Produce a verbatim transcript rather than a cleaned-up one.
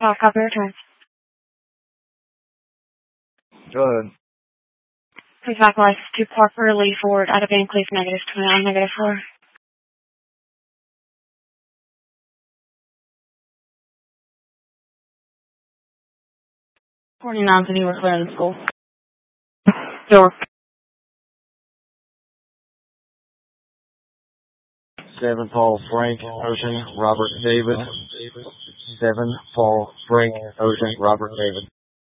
I'll copy return. Go ahead. Please vocalize to properly forward out of band, please negative twenty-nine, negative four. forty-nine, so you were clearing the school. Door. Seven, Paul, Frank, Ocean, Robert, David. Seven, Paul, Frank, Ocean, Robert, David.